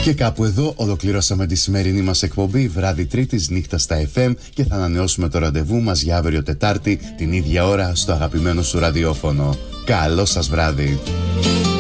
Και κάπου εδώ ολοκληρώσαμε τη σημερινή μας εκπομπή βράδυ Τρίτης νύχτα στα FM και θα ανανεώσουμε το ραντεβού μας για αύριο Τετάρτη την ίδια ώρα στο αγαπημένο σου ραδιόφωνο. Καλό σας βράδυ!